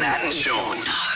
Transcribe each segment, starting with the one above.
Nat and Sean.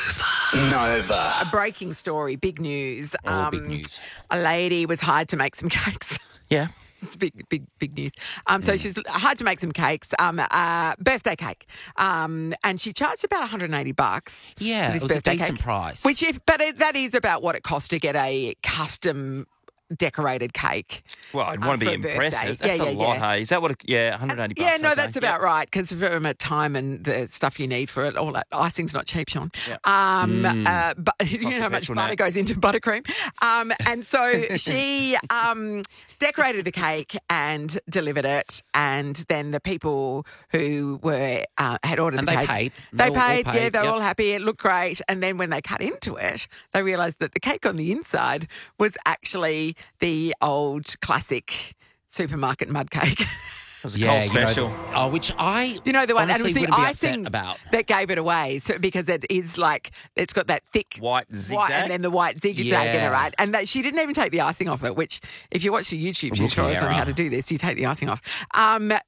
Nova. A breaking story, big news. Big news. A lady was hired to make some cakes. Yeah. It's big news. So she's hired to make some cakes, birthday cake, and she charged about $180. Yeah, for this it was a birthday decent cake, price. That is about what it costs to get a custom decorated cake. Well, I'd want to for be a birthday. impressive. That's a lot, hey? Is that what? $180. Yeah, no, okay. that's about right, because from a time and the stuff you need for it, all that icing's not cheap, Sean. Yeah. But you know how much petrol, butter Nat. goes into buttercream. And so she decorated the cake and delivered it, and then the people who were had ordered And the they cake, paid. They They all paid. paid, Yeah, they were yep. all happy. It looked great. And then when they cut into it, they realised that the cake on the inside was actually the old classic supermarket mud cake. It was a Coles special. Which I You know the one, and it was honestly the wouldn't be upset icing about. that gave it away. So because it is like it's got that thick White zigzag. and then the white zigzag in it, Yeah. right? And she didn't even take the icing off it. Which, if you watch the YouTube Rookie tutorials on error. how to do this, you take the icing off. And then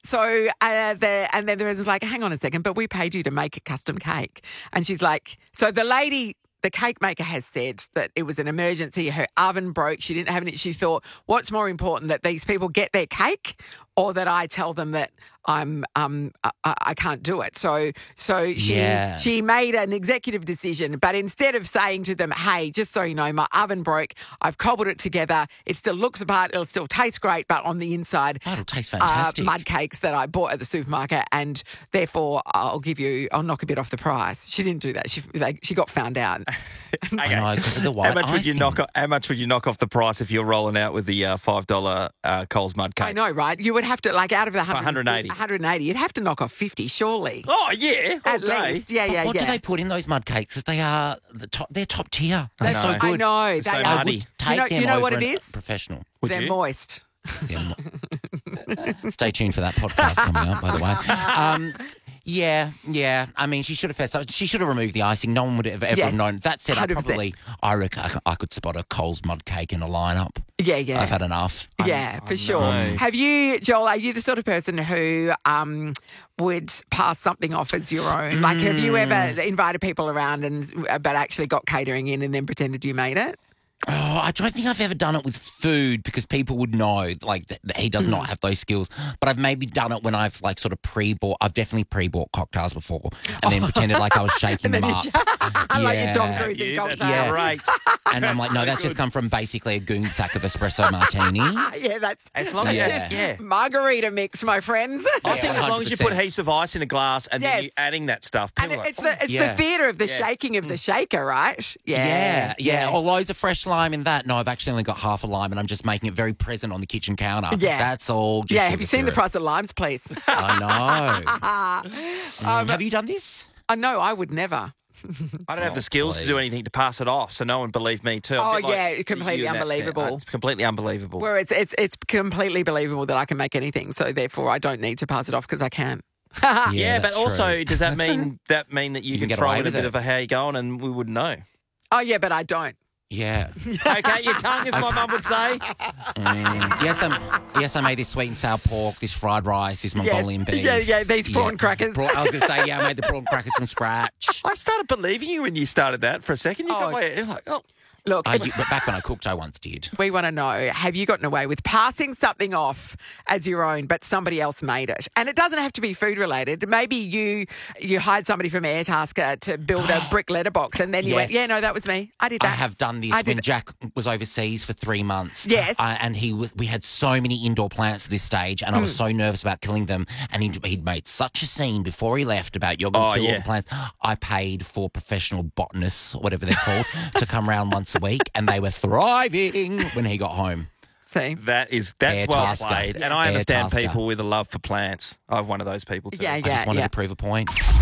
the person's like, "Hang on a second, but we paid you to make a custom cake." And she's like, "So the lady." The cake maker has said that it was an emergency. Her oven broke. She didn't have any. She thought, what's more important, that these people get their cake or that I tell them that I can't do it? So Yeah. she made an executive decision, but instead of saying to them, hey, just so you know, my oven broke, I've cobbled it together, it still looks apart, it'll still taste great, but on the inside, Oh, it'll taste fantastic. mud cakes that I bought at the supermarket, and therefore I'll knock a bit off the price. She didn't do that. She got found out. I know, because of the white How much would you icing. How much would you knock off the price if you're rolling out with the $5 Coles mud cake? I know, right? You would have to, like, out of the 180. 180, you'd have to knock off 50, surely. Oh yeah, all At day. least. Yeah, But yeah, what yeah. do they put in those mud cakes? 'Cause they are they're top tier. They're so know. good. I know. They're so They muddy. are. Take them You know over what it an- is? Professional. Would They're you? moist. Yeah. Stay tuned for that podcast coming up, by the way. Yeah. I mean, she should have fessed up. She should have removed the icing. No one would have ever Yes, have known. That said, 100%. I reckon I could spot a Coles mud cake in a lineup. Yeah, yeah. I've had enough. Yeah, for sure. Have you, Joel, are you the sort of person who would pass something off as your own? Like, have you ever invited people around but actually got catering in and then pretended you made it? Oh, I don't think I've ever done it with food because people would know, like, that he does not have those skills. But I've maybe done it when I've, like, sort of pre-bought. I've definitely pre-bought cocktails before and then pretended like I was shaking them up. Like your Tom Cruise in Yeah, that's cocktail. great. And I'm like, no, that's just come from basically a goon sack of espresso martini. Yeah, that's As long as Yeah. margarita mix, my friends. I think as long as you 100%. put heaps of ice in a glass and Yes. then you're adding that stuff. And people are it's like, the Yeah. theatre of the shaking of the shaker, right? Yeah. Or loads of fresh lime in that. No, I've actually only got half a lime and I'm just making it very present on the kitchen counter. Yeah. That's all. Just Yeah, have you sugar seen the syrup. price of limes, please? I know. Have you done this? No, I would never. I don't have the skills to do please. anything to pass it off, so no one believed me too. Oh, A bit like yeah, completely you in that sense. unbelievable. It's completely unbelievable. Where it's completely believable that I can make anything, so therefore I don't need to pass it off because I can. Yeah, but that's also, true. does that mean that you can get throw away in a with bit it. of a how you going and we wouldn't know? Oh yeah, but I don't. Yeah. Okay, your tongue, as my mum would say. Yes, I made this sweet and sour pork, this fried rice, this Mongolian beef. Yeah, these prawn crackers. I was going to say, I made the prawn crackers from scratch. I started believing you when you started that for a second. You got Oh. my, you're like, oh. Look, But back when I cooked, I once did. we want to know, have you gotten away with passing something off as your own, but somebody else made it? And it doesn't have to be food related. Maybe you hired somebody from Airtasker to build a brick letterbox, and then you went, Yes. yeah, no, that was me. I did that. I have done this I did when it. Jack was overseas for 3 months. Yes. And we had so many indoor plants at this stage, and I was so nervous about killing them. And he'd made such a scene before he left about you're going to kill all the plants. I paid for professional botanists, or whatever they're called, to come round once a week, and they were thriving when he got home. See? That's Air well Tasker. played. Yeah. And I Air understand Tasker. people with a love for plants. I'm one of those people too. Yeah, I just wanted yeah. to prove a point.